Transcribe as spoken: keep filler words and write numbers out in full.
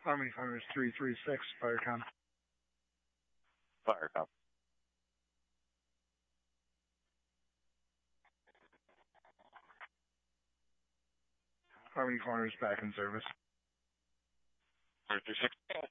Harmony Fires three three six, Firecom. Firecom. Harmony Corners back in service. three three six.